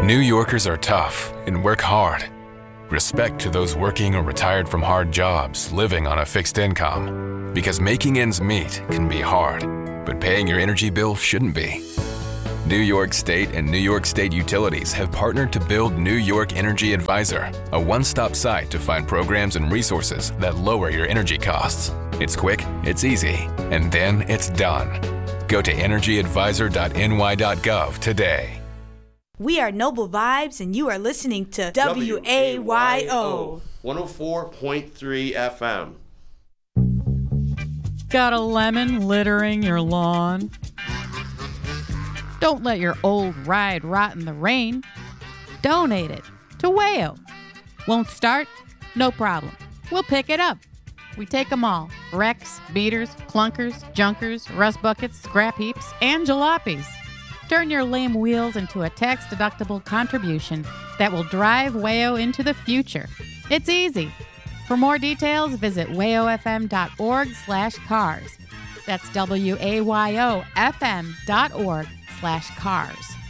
New Yorkers are tough and work hard. Respect to those working or retired from hard jobs, living on a fixed income. Because making ends meet can be hard, but paying your energy bill shouldn't be. New York State and New York State Utilities have partnered to build New York Energy Advisor, a one-stop site to find programs and resources that lower your energy costs. It's quick, it's easy, and then it's done. Go to energyadvisor.ny.gov today. We are Noble Vibes, and you are listening to WAYO 104.3 FM. Got a lemon littering your lawn? Don't let your old ride rot in the rain. Donate it to WAYO. Won't start? No problem. We'll pick it up. We take them all. Wrecks, beaters, clunkers, junkers, rust buckets, scrap heaps, and jalopies. Turn your lame wheels into a tax-deductible contribution that will drive WAYO into the future. It's easy. For more details, visit wayofm.org/cars. That's WAYOFM.org/cars.